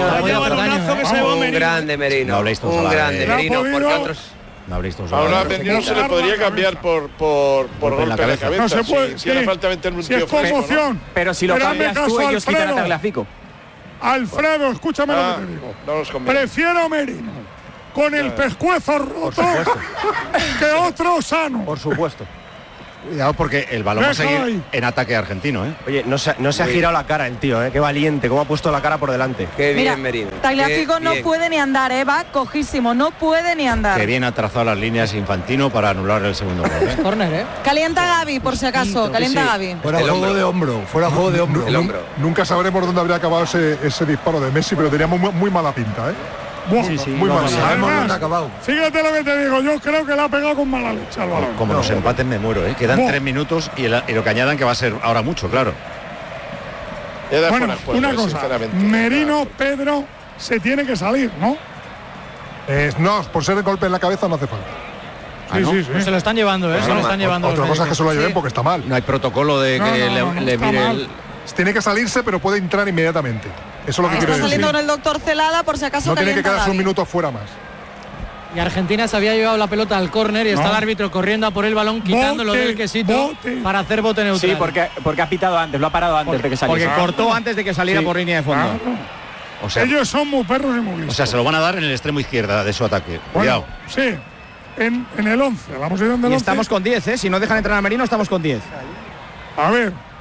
Un grande Merino, un grande Merino, porque otros...
No habréis todos
ahora Merino se le podría cambiar por golpe en la cabeza.
No se puede,
si hace falta meter un
si es conmoción.
¿no? Pero si lo cambias tú, ellos quitan a Tagliafico.
Alfredo, escúchame lo que te digo. Prefiero Merino con el pescuezo roto que otro sano.
Por supuesto. Cuidado porque el balón va a seguir en ataque argentino, ¿eh?
Oye, no se ha girado la cara el tío, ¿eh? Qué valiente, cómo ha puesto la cara por delante.
Qué bien, Merino.
Tagliafico no puede ni andar, va cojísimo, no puede ni andar.
Que bien ha trazado las líneas Infantino para anular el segundo gol, ¿eh?
Córner,
Calienta Gavi, por si acaso, calienta Gavi.
Fuera juego de hombro, fuera juego de hombro.
Nunca sabremos dónde habría acabado ese disparo de Messi, pero tenía muy mala pinta, ¿eh? Muy mal.
Fíjate lo que te digo, yo creo que la ha pegado con mala leche al balón.
Como nos empaten me muero, ¿eh? Quedan 3 minutos y lo que añadan que va a ser ahora mucho, claro.
Bueno, una cosa, Merino, Pedro, se tiene que salir, ¿no?
No, por ser el golpe en la cabeza no hace falta.
Sí. Pues se lo están llevando, se lo están llevando.
Otra cosa es que se lo lleven porque está mal.
No hay protocolo de que le mire el...
Tiene que salirse, pero puede entrar inmediatamente. Eso es lo que quiero decir.
Está saliendo con el doctor Celada por si acaso.
No tiene que quedarse un minuto fuera más.
Y Argentina se había llevado la pelota al córner y está el árbitro corriendo a por el balón, quitándolo del quesito para hacer bote neutral.
Sí, porque ha pitado antes, lo ha parado antes de que saliera. Porque cortó antes de que saliera por línea de fondo.
O sea, ellos son muy perros y muy listos.
O sea, se lo van a dar en el extremo izquierda de su ataque. Cuidado.
Sí, en el 11. Vamos a ir donde el 11.
Estamos con 10, ¿eh? Si no dejan entrar a Merino, estamos con 10.
A ver.